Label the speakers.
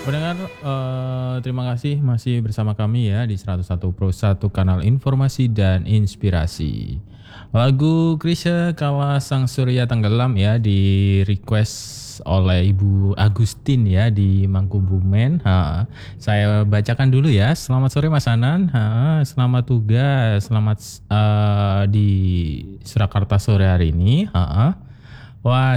Speaker 1: Pendengar, terima kasih masih bersama kami ya di 101 kanal informasi dan inspirasi. Lagu Krisya Kala Sang Surya Tenggelam ya di request oleh Ibu Agustin ya di Mangkubumen. Saya bacakan dulu ya. Selamat sore Mas Anan. Selamat tugas. Selamat di Surakarta sore hari ini. Wah,